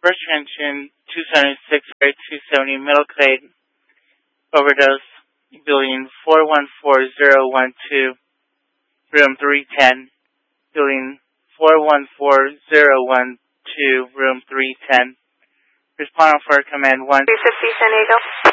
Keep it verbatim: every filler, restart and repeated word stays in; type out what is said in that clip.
First Trenchant, two seventy-six, two seventy, Middle Clade, overdose, building four one four zero one two, room three ten, building four one four zero one two, room three ten. Responding for command one. three fifty San Diego.